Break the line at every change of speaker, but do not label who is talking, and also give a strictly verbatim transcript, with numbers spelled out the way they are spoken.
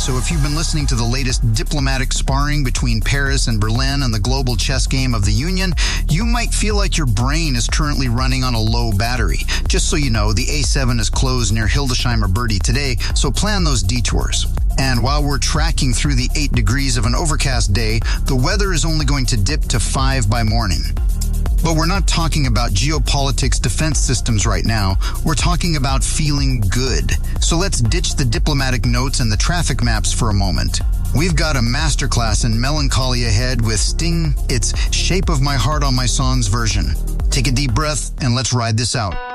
so if you've been listening to the latest diplomatic sparring between Paris and Berlin and the global chess game of the Union, you might feel like your brain is currently running on a low battery. Just so you know, the A seven is closed near Hildesheimer Birdie today, so plan those detours. And while we're tracking through the eight degrees of an overcast day, the weather is only going to dip to five by morning. But we're not talking about geopolitics defense systems right now. We're talking about feeling good. So let's ditch the diplomatic notes and the traffic maps for a moment. We've got a masterclass in melancholy ahead with Sting, it's Shape of My Heart on My Songs version. Take a deep breath and let's ride this out.